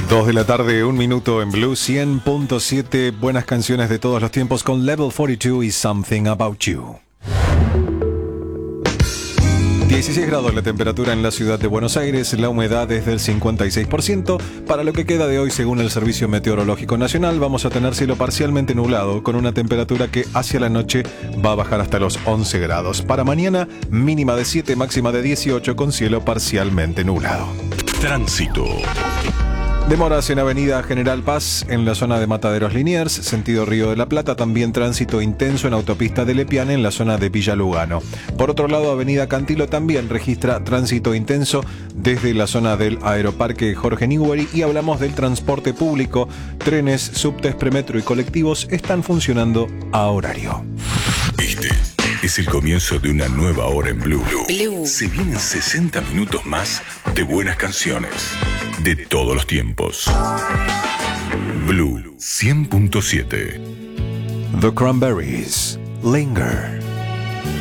2 de la tarde, 1 minuto en Blue 100.7. Buenas canciones de todos los tiempos con Level 42 y Something About You. 16 grados la temperatura en la ciudad de Buenos Aires, la humedad es del 56%. Para lo que queda de hoy, según el Servicio Meteorológico Nacional, vamos a tener cielo parcialmente nublado, con una temperatura que hacia la noche va a bajar hasta los 11 grados. Para mañana, mínima de 7, máxima de 18, con cielo parcialmente nublado. Tránsito. Demoras en Avenida General Paz, en la zona de Mataderos Liniers, sentido Río de la Plata. También tránsito intenso en autopista de Lepiane, en la zona de Villa Lugano. Por otro lado, Avenida Cantilo también registra tránsito intenso desde la zona del Aeroparque Jorge Newbery. Y hablamos del transporte público. Trenes, subtes, premetro y colectivos están funcionando a horario. Este es el comienzo de una nueva hora en Blue. Se vienen 60 minutos más de buenas canciones de todos los tiempos. Blue 100.7. The Cranberries, Linger.